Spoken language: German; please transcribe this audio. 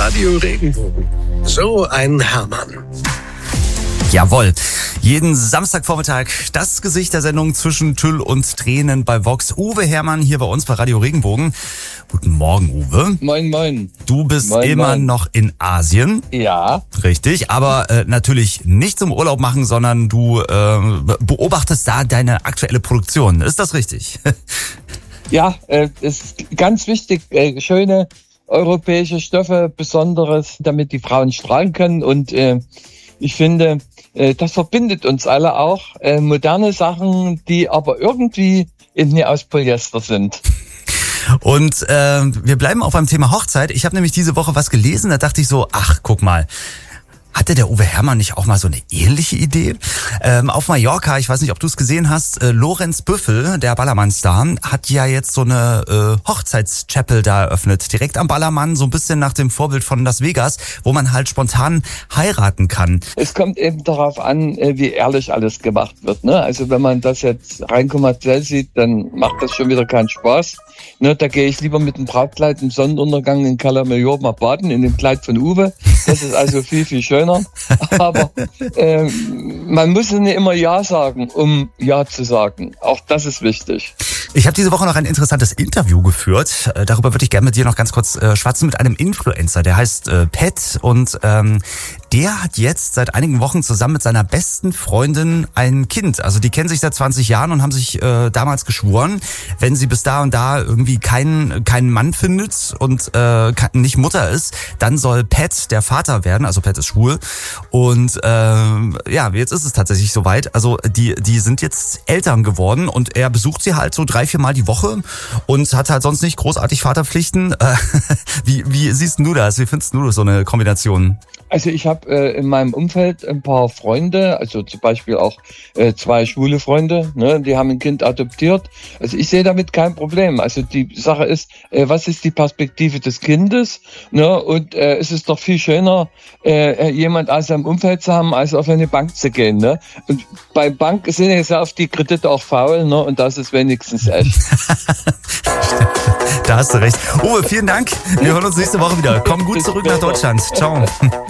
Radio Regenbogen. So ein Hermann. Jawohl. Jeden Samstagvormittag das Gesicht der Sendung zwischen Tüll und Tränen bei Vox. Uwe Hermann hier bei uns bei Radio Regenbogen. Guten Morgen, Uwe. Moin, moin. Du bist immer noch in Asien. Ja. Richtig, aber natürlich nicht zum Urlaub machen, sondern du beobachtest da deine aktuelle Produktion. Ist das richtig? Ja, es ist ganz wichtig, schöne europäische Stoffe, Besonderes, damit die Frauen strahlen können. Und ich finde, das verbindet uns alle auch. Moderne Sachen, die aber irgendwie nicht aus Polyester sind. Und wir bleiben auch beim Thema Hochzeit. Ich habe nämlich diese Woche was gelesen, da dachte ich so, ach, guck mal. Hatte der Uwe Hermann nicht auch mal so eine ähnliche Idee? Auf Mallorca, ich weiß nicht, ob du es gesehen hast, Lorenz Büffel, der Ballermann-Star, hat ja jetzt so eine Hochzeitschapel da eröffnet. Direkt am Ballermann, so ein bisschen nach dem Vorbild von Las Vegas, wo man halt spontan heiraten kann. Es kommt eben darauf an, wie ehrlich alles gemacht wird. Ne? Also wenn man das jetzt rein kommerziell sieht, dann macht das schon wieder keinen Spaß. Ne, da gehe ich lieber mit dem Brautkleid im Sonnenuntergang in Cala Major mal baden, in dem Kleid von Uwe. Das ist also viel, viel schöner. Aber man muss nicht immer Ja sagen, um Ja zu sagen. Auch das ist wichtig. Ich habe diese Woche noch ein interessantes Interview geführt. Darüber würde ich gerne mit dir noch ganz kurz schwatzen, mit einem Influencer. Der heißt Pat und der hat jetzt seit einigen Wochen zusammen mit seiner besten Freundin ein Kind. Also die kennen sich seit 20 Jahren und haben sich damals geschworen, wenn sie bis da und da irgendwie keinen Mann findet und nicht Mutter ist, dann soll Pat der Vater werden. Also Pat ist schwul. Und ja, jetzt ist es tatsächlich soweit. Also die sind jetzt Eltern geworden und er besucht sie halt so 3-4 Mal die Woche und hat halt sonst nicht großartig Vaterpflichten. Wie siehst du das? Wie findest du das, so eine Kombination? Also ich habe in meinem Umfeld ein paar Freunde, also zum Beispiel auch 2 schwule Freunde, ne, die haben ein Kind adoptiert. Also ich sehe damit kein Problem. Also die Sache ist, was ist die Perspektive des Kindes? Ne? Und es ist doch viel schöner, jemand aus seinem Umfeld zu haben, als auf eine Bank zu gehen. Ne? Und bei Bank sind ja sehr oft die Kredite auch faul, ne? Und das ist wenigstens echt. Da hast du recht. Uwe, vielen Dank. Wir hören uns nächste Woche wieder. Komm gut zurück nach Deutschland. Ciao.